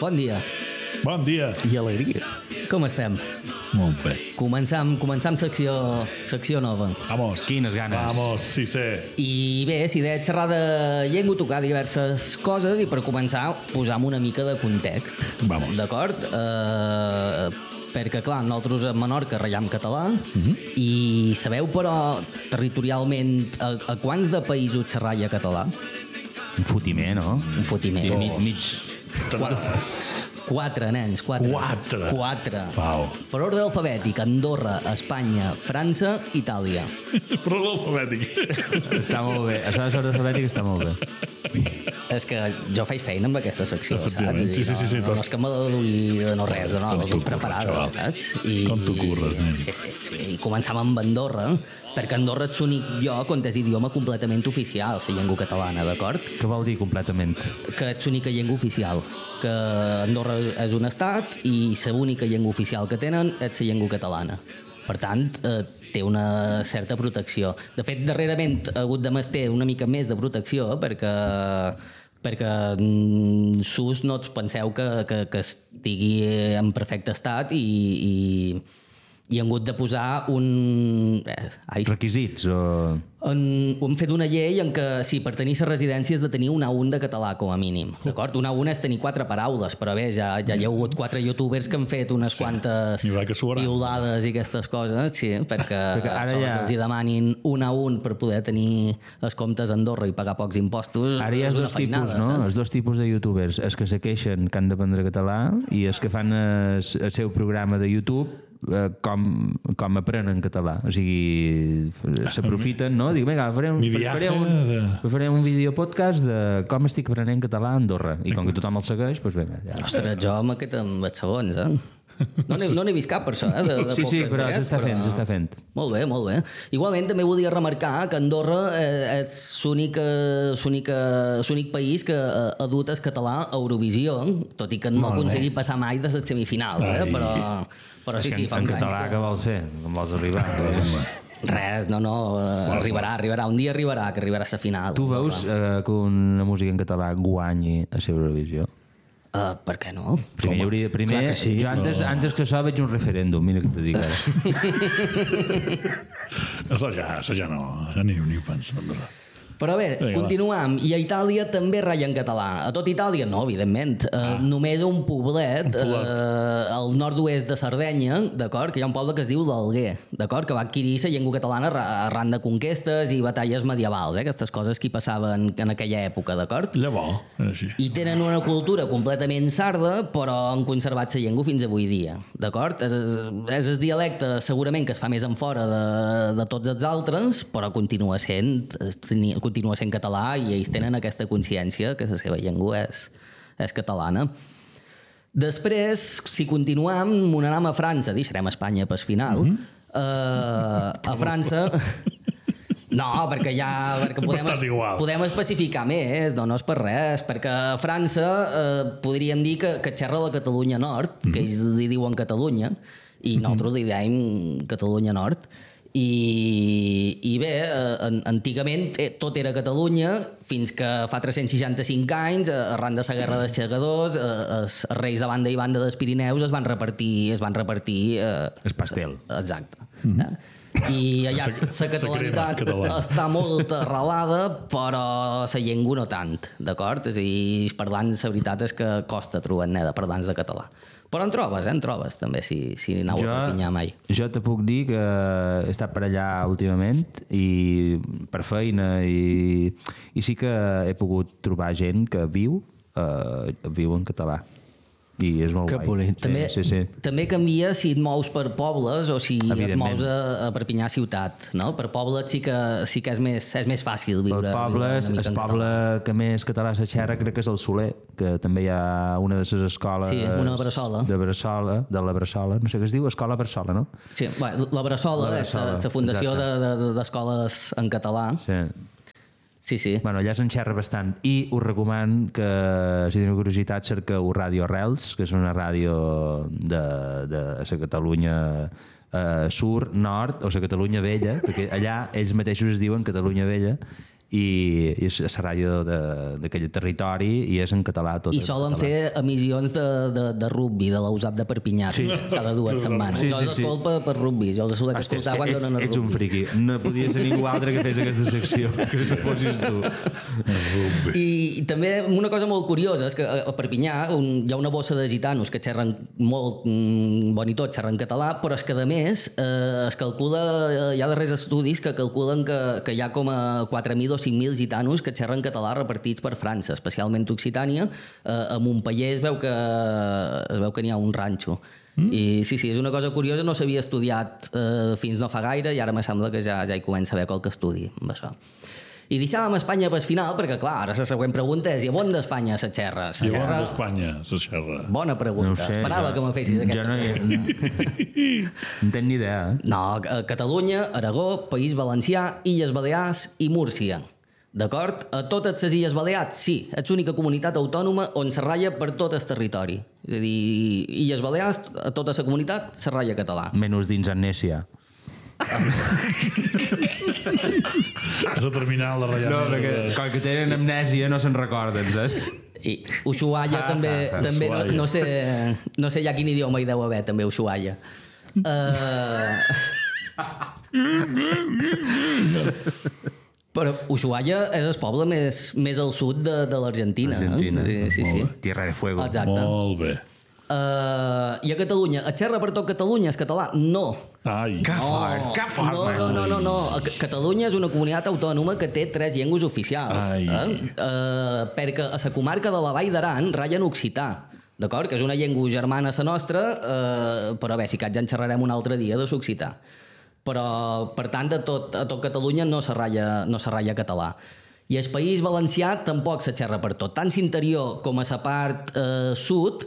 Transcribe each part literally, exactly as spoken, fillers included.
Bon dia. Bon dia. I alegria. Com estem? Molt bé. Començam, començam secció, secció nova. Vamos. Quines ganes. Vamos, sí sé. I bé, si de xerrar de llengua, tocar diverses coses i per començar posam una mica de context. Vamos. D'acord? Eh, perquè, clar, nosaltres a Menorca ratllam català uh-huh. i sabeu, però, territorialment, a, a quants de països xerralla català? Un fotimer, no? Un fotimer. Mig, mig... Tres. Quatre, nens, quatre. Quatre. Quatre. Pau. Per ordre alfabètic, Andorra, Espanya, França, Itàlia. Però l'alfabètic. Està molt bé. Això de sort alfabètic està molt bé. És que jo faig feina amb aquesta secció, saps? Sí, sí, sí, sí, no, no, no és que m'ha de deduir de no res, de no, Com de tu preparada, curres, saps? I, Com tu curres, nen. Sí, sí, sí. I començàvem amb Andorra, perquè Andorra és l'únic lloc on és idioma completament oficial, la llengua catalana, d'acord? Què vol dir completament? Que és l'única llengua oficial, que Andorra és un estat i l'única llengua oficial que tenen és la llengua catalana. Per tant, eh, té una certa protecció. De fet, darrerament ha hagut de menester una mica més de protecció perquè perquè mm, sus no us penseu que, que, que estigui en perfecte estat i, i, i han hagut de posar un... Eh, ai, Requisits o... en, hem fet una llei en què, sí, per tenir la residència has de tenir una A un de català, com a mínim. D'acord? Una A un és tenir quatre paraules, però bé, ja, ja hi ha hagut quatre youtubers que han fet unes sí. quantes violades i aquestes coses, sí, perquè, perquè ara ja... que els hi demanin una A un per poder tenir els comptes a Andorra i pagar pocs impostos. Ara hi ha els dos feinada, tipus, no? Saps? Els dos tipus de youtubers, els que se queixen que han d'aprendre català i els que fan el, el seu programa de YouTube com, com aprenen català. O sigui, s'aprofiten, no? Dic, vinga, faré un, faré un, de... faré un videopodcast de com estic aprenent català a Andorra. I com que tothom el segueix, doncs vinga. Ja. Ostres, jo amb aquest amb els segons, eh? No n'he no vist cap per això, eh? De, de sí, sí, però s'està fent, però... s'està fent. Molt bé, molt bé. Igualment també volia remarcar que Andorra és l'únic país que ha dut el català a Eurovisió, tot i que no ha aconseguit passar mai de la semifinal, eh? Però, però sí, sí, fa uns anys. En català que vols fer? Com vols arribar? Res, no, no, arribarà, arribarà, un dia arribarà, que arribarà a la final. Tu veus eh, que una música en català guanyi a la Eurovisió? Uh, per què no? Primer, hi hauria, primer sí, jo antes, però... antes que això veig un referèndum, mira que te dic ara. Això ja, això ja no, ja ni, ni ho penso. Però bé, Vinga, continuam. I a Itàlia també ratlla en català. A tot Itàlia no, evidentment. Ah. Uh, només un poblet, un poblet. Uh, al nord-oest de Sardenya, d'acord, que hi ha un poble que es diu l'Alguer, d'acord, que va adquirir la llengua catalana arran de conquestes i batalles medievals, eh? Aquestes coses que hi passaven en aquella època, d'acord? Llavors, així. I tenen una cultura completament sarda, però han conservat la llengua fins avui dia, d'acord? És, és el dialecte segurament que es fa més en fora de, de tots els altres, però continua sent... continua sent català i ells tenen aquesta consciència que la seva llengua és, és catalana. Després, si continuem, m'anam a França, deixarem Espanya pel final. Mm-hmm. uh, a França... No, perquè ja perquè podem, podem especificar més, no, no és per res, perquè a França eh, podríem dir que, que xerra la Catalunya Nord, mm-hmm. que ells li diuen Catalunya, i nosaltres li dèiem Catalunya Nord. I, i bé, eh, antigament tot era Catalunya fins que fa tres-cents seixanta-cinc anys, arran de la Guerra dels Segadors, eh, els reis de banda i banda dels Pirineus es van repartir es van repartir eh, el pastel. Exacte. Mm-hmm. eh? I allà la catalanitat està molt arrelada, però la llengua no tant, d'acord? És a dir, els parlants, la veritat és que costa trobar net de parlants de català. Però en trobes, eh? En trobes, també, si, si aneu jo, a Perpinyà mai. Jo te puc dir que he estat per allà últimament i per feina i, i sí que he pogut trobar gent que viu, eh, viu en català. I és molt que guai. Sí, també, sí, sí. també canvia si et mous per pobles o si et mous a, a Perpinyà ciutat, no? Per pobles sí que, sí que és, més, és més fàcil viure. Per pobles, viure el poble que més català se xerra crec que és el Soler, que també hi ha una de les escoles... Sí, una Bressola. De Bressola, de la Bressola, no sé què es diu, Escola Bressola, no? Sí, bueno, la Bressola, la Bressola és la fundació d'escoles de, de, en català. Sí. Sí, sí. Bueno, allà se'n xerra bastant i us recoman que, si teniu curiositat, cerqueu Ràdio Arrels, que és una ràdio de, de la Catalunya eh, Sur, Nord, o la Catalunya Vella, perquè allà ells mateixos es diuen Catalunya Vella, i, i és la ràdio d'aquell territori i és en català tot. I solen fer emissions de, de, de rugby, de l'U S A P de Perpinyà, sí. cada dues setmanes. Sí, sí, jo els sí. escolto per, per rugby, jo els solec Hòstia, escoltar quan ets, donen el ets un rugby. friqui. No podia ser ningú altre que fes aquesta secció, que no fossis tu. I, I també una cosa molt curiosa és que a Perpinyà un, hi ha una bossa de gitanos que xerren molt mm, bon i tot, xerren català, però és que a més eh, es calcula, hi ha darrers estudis que calculen que, que hi ha com a quatre mil o cinc mil gitanos que xerren català repartits per França, especialment Occitània. Eh, a Montpeller es veu que, es veu que n'hi ha un ranxo. Mm. I sí, sí, és una cosa curiosa, no s'havia estudiat eh, fins no fa gaire i ara me sembla que ja, ja hi comença a haver qualque estudi amb això. I deixàvem Espanya pel final perquè, clar, ara la següent pregunta és i on d'Espanya se xerra? Se I on xerra... d'Espanya se xerra? Bona pregunta. No sé, Esperava jo, que me fessis aquesta jo no, hi, no tenc ni idea. Eh? No, Catalunya, Aragó, País Valencià, Illes Balears i Múrcia. D'acord? A totes les Illes Balears, sí, és l'única comunitat autònoma on se ratlla per tot el territori. És a dir, Illes Balears, a tota la comunitat se ratlla català. Menys dins Amnèsia. Has de terminar la ratllada. No, perquè com que tenen amnèsia no se'n recorden, saps? I Ushuaia Ah, també, ah, ah, també no, Ushuaia. no, sé, no sé ja quin idioma hi deu haver, també Ushuaia. Uh... Però Ushuaia és el poble més, més al sud de, de l'Argentina. Argentina. Eh? Sí, sí. Tierra de Fuego. Exacte. Molt bé. Uh, I a Catalunya, a xerra per tot Catalunya és català? No. Ai. Que fort, que fort. No, no, no, no, no. A C- Catalunya és una comunitat autònoma que té tres llengües oficials. Ai. Eh? Uh, perquè a la comarca de la Vall d'Aran ratllen occità, d'acord? Que és una llengua germana la nostra, uh, però bé, si cas ja en xerrarem un altre dia de l'occità. Però, per tant, a tot, a tot Catalunya no se ratlla, no se ratlla català. I el País Valencià tampoc se xerra per tot. Tant l'interior com a la part eh, sud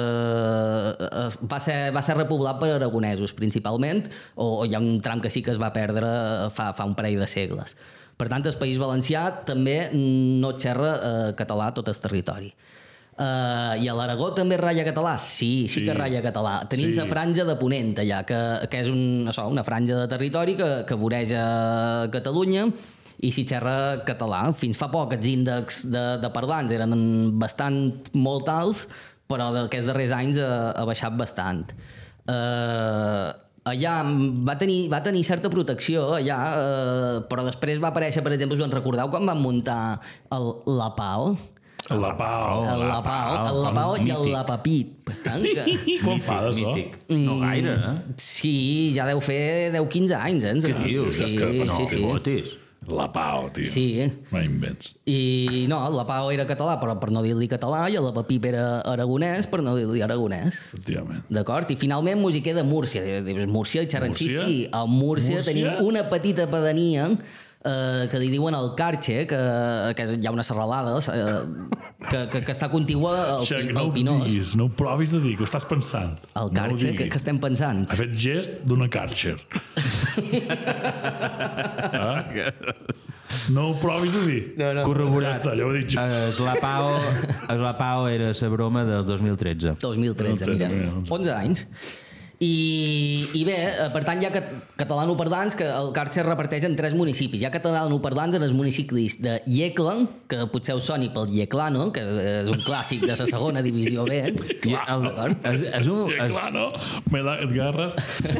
eh, va, ser, va ser repoblat per aragonesos, principalment, o, o hi ha un tram que sí que es va perdre fa, fa un parell de segles. Per tant, el País Valencià també no xerra eh, català a tot el territori. Uh, I a l'Aragó també ratlla català? Sí, sí, sí que ratlla català. Tenim sí. la franja de Ponent allà, que, que és un, això, una franja de territori que, que voreja Catalunya i s'hi xerra català. Fins fa poc els índexs de, de parlants eren bastant molt alts, però d'aquests darrers anys ha, ha baixat bastant. Uh, allà va tenir, va tenir certa protecció allà, uh, però després va aparèixer, per exemple, us en recordeu quan van muntar el, la Pau? La Pau. El La Pau, el La Pau i el La Papit. Com fa d'això? No gaire, eh? Sí, ja deu fer deu quinze anys, eh? Què dius? Sí, És que no, sí, sí. Fotis. La Pau, tio. Sí. M'invents. I no, el La Pau era català, però per no dir-li català, i el La Papit era aragonès, per no dir-li aragonès. Efectivament. D'acord? I finalment m'ho queda Múrcia. Dius, Múrcia, i xerren, sí, Múrcia? sí. A Múrcia, Múrcia? tenim una petita pedania eh, que li diuen el Carxe, que, que hi ha una serralada eh, que, que, que està contigua al, Xec, pi, no al ho Pinós. diguis, no ho provis de dir, que ho estàs pensant. El No ho Carxe, que, diguis. que estem pensant. Ha fet gest d'una Karcher. ah? No ho provis de dir. No, no. Corroborat. Ja està, ja ho he dit jo. Es la Pau, es la Pau era la broma del dos mil tretze. dos mil tretze, dos mil tretze, mira. mira. onze anys. I, i bé, eh, per tant hi ha cat catalanoparlants que el Carxe reparteix en tres municipis. Hi ha catalanoparlants en els municipis de Iecla, que potser us soni pel Ieclano, que és un clàssic de la segona divisió B. I el, és, és un... I És, clar, no? Me la, et garres.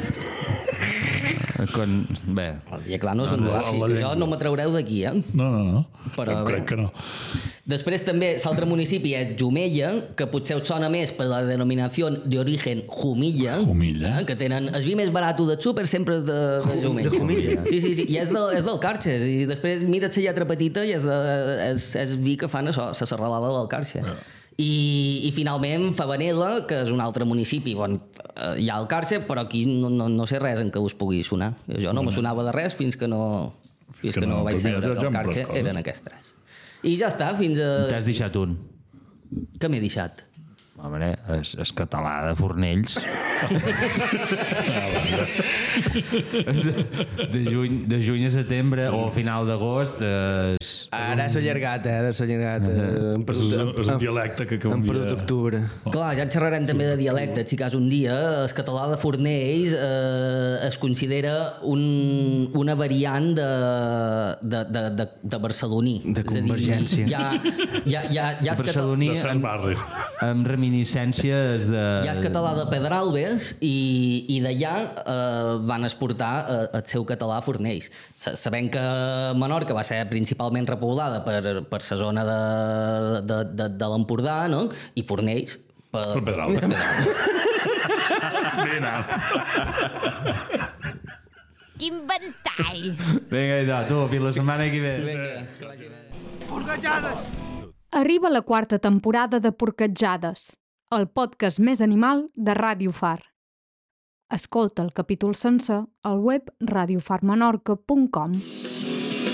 con, bé, El Ieclano és un No, no, clàssic. la llengua. Això no m'atraureu d'aquí, eh? No, no, no. Però Però bé. crec que no. Després també l'altre municipi és Jumella, que potser us sona més per la denominació d'origen Jumilla, Jumilla. eh, que tenen el vi més barat del súper sempre és de, de Jumella. de Jumilla. Sí, sí, sí, i és, de, és del Carxe, i després mira't la lletra petita i és, de, és, és vi que fan això, la serralada del Carxe. Ja. I, I finalment Favanella, que és un altre municipi on eh, hi ha el Carxe, però aquí no, no, no sé res en què us pugui sonar. Jo no me sonava de res fins que no, fins que no vaig però mira, saber jo- que jo el em Carxe recordo. eren aquests tres. I ja està, fins a... t'has deixat un. Què m'he deixat? Home, és, és català de Fornells. de, de, juny, de juny a setembre o al final d'agost. És, Ara s'ha allargat, eh? Ara s'ha allargat. Eh? En És, un, és un dialecte que canvia. En per d'octubre. Clar, ja en xerrarem també de dialecte. Si cas un dia, el català de Fornells eh, es considera un, una variant de, de, de, de, de barceloní. De convergència. És a dir, hi ha, hi ha, hi ha, hi ha barceloní De Ses Barris. amb reminiscències de... Hi ha el català de Pedralbes i, i d'allà eh, van exportar eh, el seu català a Fornells. Sabem que Menorca va ser principalment repoblada per, per la zona de, de, de, de l'Empordà, no? I Fornells per, Per Pedralbes. Per Pedralbes. Ben alt. Quin ventall! Vinga, idò, tu, fins la setmana que ve. Arriba la quarta temporada de Porquetjades, el podcast més animal de Ràdio Far. Escolta el capítol sencer al web radio far menorca punt com.